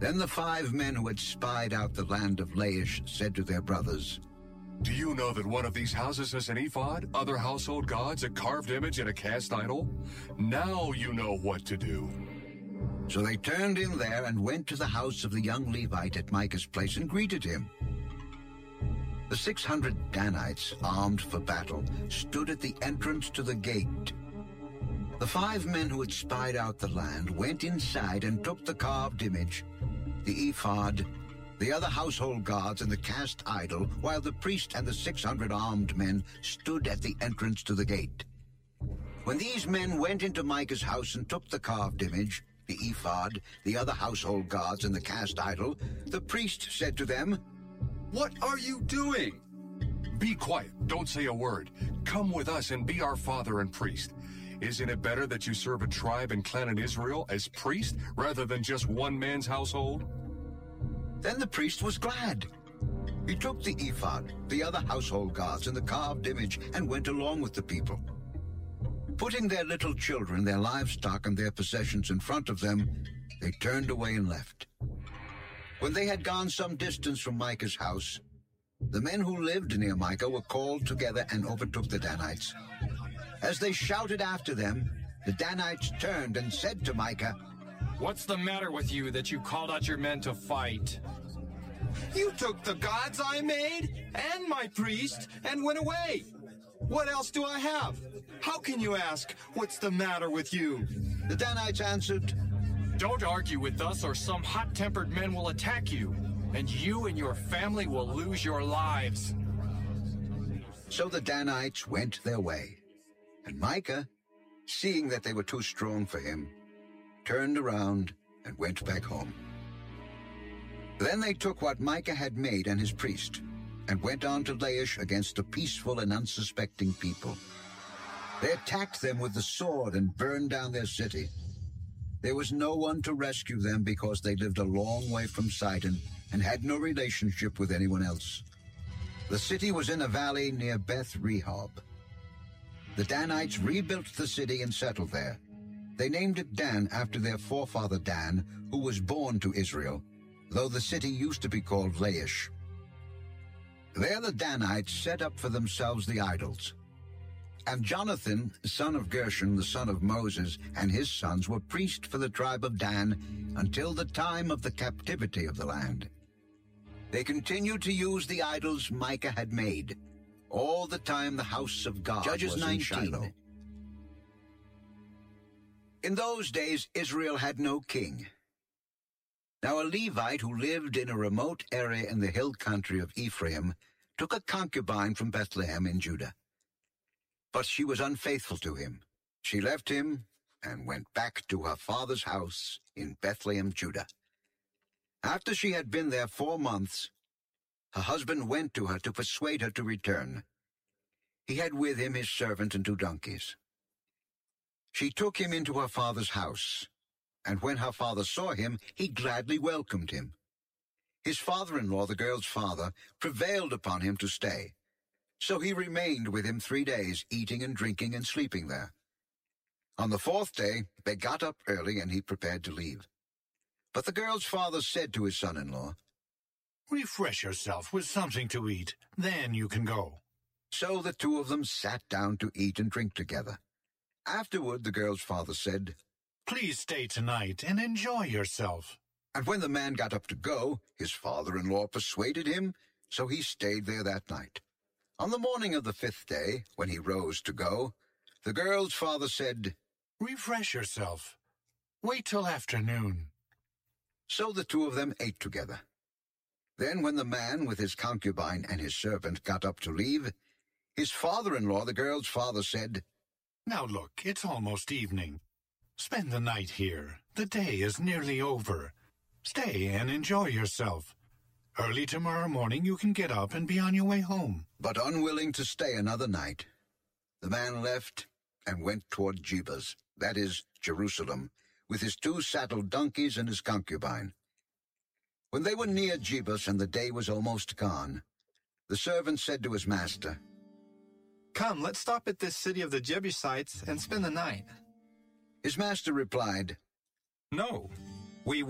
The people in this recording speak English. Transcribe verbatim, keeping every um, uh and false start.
Then the five men who had spied out the land of Laish said to their brothers, "Do you know that one of these houses has an ephod, other household gods, a carved image, and a cast idol? Now you know what to do." So they turned in there and went to the house of the young Levite at Micah's place and greeted him. The six hundred Danites, armed for battle, stood at the entrance to the gate. The five men who had spied out the land went inside and took the carved image, the ephod, the other household gods, and the cast idol, while the priest and the six hundred armed men stood at the entrance to the gate. When these men went into Micah's house and took the carved image, the ephod, the other household gods, and the cast idol, the priest said to them, "What are you doing?" "Be quiet, don't say a word. Come with us and be our father and priest. Isn't it better that you serve a tribe and clan in Israel as priest rather than just one man's household?" Then the priest was glad. He took the ephod, the other household gods, and the carved image and went along with the people. Putting their little children, their livestock, and their possessions in front of them, they turned away and left. When they had gone some distance from Micah's house, the men who lived near Micah were called together and overtook the Danites. As they shouted after them, the Danites turned and said to Micah, "What's the matter with you that you called out your men to fight?" "You took the gods I made and my priest and went away. What else do I have? How can you ask, 'What's the matter with you?'" The Danites answered, "Don't argue with us or some hot-tempered men will attack you, and you and your family will lose your lives." So the Danites went their way, and Micah, seeing that they were too strong for him, turned around and went back home. Then they took what Micah had made and his priest, and went on to Laish against a peaceful and unsuspecting people. They attacked them with the sword and burned down their city. There was no one to rescue them because they lived a long way from Sidon and had no relationship with anyone else. The city was in a valley near Beth Rehob. The Danites rebuilt the city and settled there. They named it Dan after their forefather Dan, who was born to Israel, though the city used to be called Laish. There the Danites set up for themselves the idols. And Jonathan, son of Gershon, the son of Moses, and his sons were priests for the tribe of Dan until the time of the captivity of the land. They continued to use the idols Micah had made, all the time the house of God Judges was in Shiloh. In those days Israel had no king. Now a Levite who lived in a remote area in the hill country of Ephraim took a concubine from Bethlehem in Judah. But she was unfaithful to him. She left him and went back to her father's house in Bethlehem, Judah. After she had been there four months, her husband went to her to persuade her to return. He had with him his servant and two donkeys. She took him into her father's house, and when her father saw him, he gladly welcomed him. His father-in-law, the girl's father, prevailed upon him to stay. So he remained with him three days, eating and drinking and sleeping there. On the fourth day, they got up early, and he prepared to leave. But the girl's father said to his son-in-law, "Refresh yourself with something to eat, then you can go." So the two of them sat down to eat and drink together. Afterward, the girl's father said, "Please stay tonight and enjoy yourself." And when the man got up to go, his father-in-law persuaded him, so he stayed there that night. On the morning of the fifth day, when he rose to go, the girl's father said, "Refresh yourself. Wait till afternoon." So the two of them ate together. Then when the man with his concubine and his servant got up to leave, his father-in-law, the girl's father, said, "Now look, it's almost evening. Spend the night here. The day is nearly over. Stay and enjoy yourself. Early tomorrow morning you can get up and be on your way home." But unwilling to stay another night, the man left and went toward Jebus, that is, Jerusalem, with his two saddled donkeys and his concubine. When they were near Jebus and the day was almost gone, the servant said to his master, "Come, let's stop at this city of the Jebusites and spend the night." His master replied, "No,